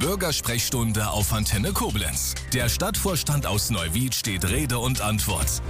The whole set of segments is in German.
Bürgersprechstunde auf Antenne Koblenz. Der Stadtvorstand aus Neuwied steht Rede und Antwort.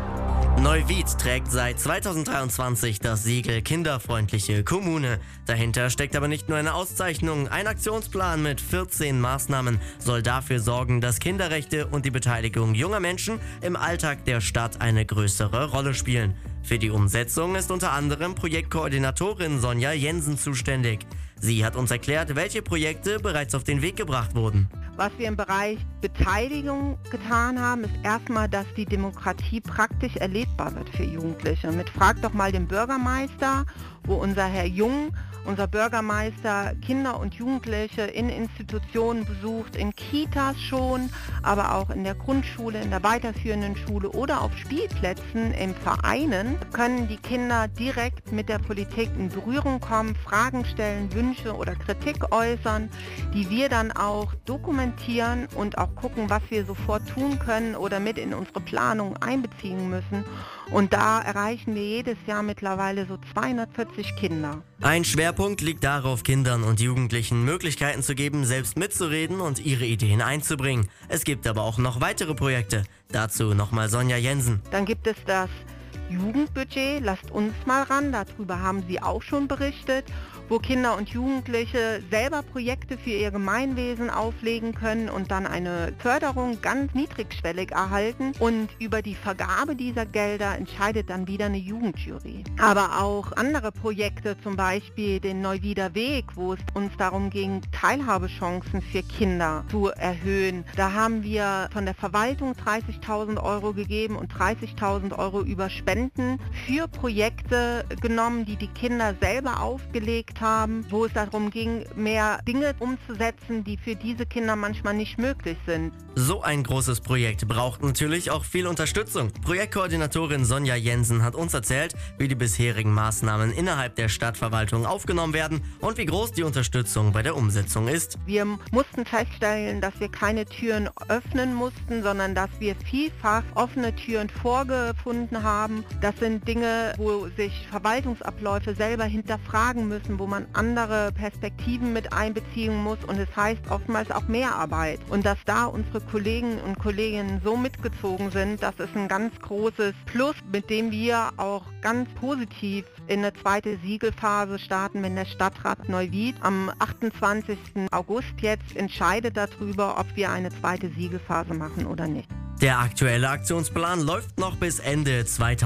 Neuwied trägt seit 2023 das Siegel Kinderfreundliche Kommune. Dahinter steckt aber nicht nur eine Auszeichnung. Ein Aktionsplan mit 14 Maßnahmen soll dafür sorgen, dass Kinderrechte und die Beteiligung junger Menschen im Alltag der Stadt eine größere Rolle spielen. Für die Umsetzung ist unter anderem Projektkoordinatorin Sonja Jensen zuständig. Sie hat uns erklärt, welche Projekte bereits auf den Weg gebracht wurden. Was wir im Bereich Beteiligung getan haben, ist erstmal, dass die Demokratie praktisch erlebbar wird für Jugendliche. Mit Frag doch mal den Bürgermeister, wo unser Herr Jung, unser Bürgermeister, Kinder und Jugendliche in Institutionen besucht, in Kitas schon, aber auch in der Grundschule, in der weiterführenden Schule oder auf Spielplätzen, in Vereinen, können die Kinder direkt mit der Politik in Berührung kommen, Fragen stellen, Wünsche oder Kritik äußern, die wir dann auch dokumentieren und auch gucken, was wir sofort tun können oder mit in unsere Planung einbeziehen müssen. Und da erreichen wir jedes Jahr mittlerweile so 240 Kinder. Ein Schwerpunkt liegt darauf, Kindern und Jugendlichen Möglichkeiten zu geben, selbst mitzureden und ihre Ideen einzubringen. Es gibt aber auch noch weitere Projekte. Dazu nochmal Sonja Jensen. Dann gibt es das Jugendbudget, lasst uns mal ran, darüber haben Sie auch schon berichtet, wo Kinder und Jugendliche selber Projekte für ihr Gemeinwesen auflegen können und dann eine Förderung ganz niedrigschwellig erhalten, und über die Vergabe dieser Gelder entscheidet dann wieder eine Jugendjury. Aber auch andere Projekte, zum Beispiel den Neuwieder Weg, wo es uns darum ging, Teilhabechancen für Kinder zu erhöhen. Da haben wir von der Verwaltung 30.000 € gegeben und 30.000 € über Spenden für Projekte genommen, die die Kinder selber aufgelegt haben, wo es darum ging, mehr Dinge umzusetzen, die für diese Kinder manchmal nicht möglich sind. So ein großes Projekt braucht natürlich auch viel Unterstützung. Projektkoordinatorin Sonja Jensen hat uns erzählt, wie die bisherigen Maßnahmen innerhalb der Stadtverwaltung aufgenommen werden und wie groß die Unterstützung bei der Umsetzung ist. Wir mussten feststellen, dass wir keine Türen öffnen mussten, sondern dass wir vielfach offene Türen vorgefunden haben. Das sind Dinge, wo sich Verwaltungsabläufe selber hinterfragen müssen, wo man andere Perspektiven mit einbeziehen muss, und es heißt oftmals auch Mehrarbeit. Und dass da unsere Kollegen und Kolleginnen so mitgezogen sind, das ist ein ganz großes Plus, mit dem wir auch ganz positiv in eine zweite Siegelphase starten, wenn der Stadtrat Neuwied am 28. August jetzt entscheidet darüber, ob wir eine zweite Siegelphase machen oder nicht. Der aktuelle Aktionsplan läuft noch bis Ende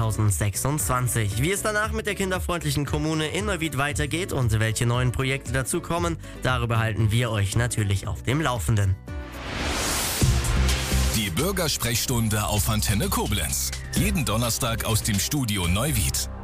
2026. Wie es danach mit der kinderfreundlichen Kommune in Neuwied weitergeht und welche neuen Projekte dazukommen, darüber halten wir euch natürlich auf dem Laufenden. Die Bürgersprechstunde auf Antenne Koblenz. Jeden Donnerstag aus dem Studio Neuwied.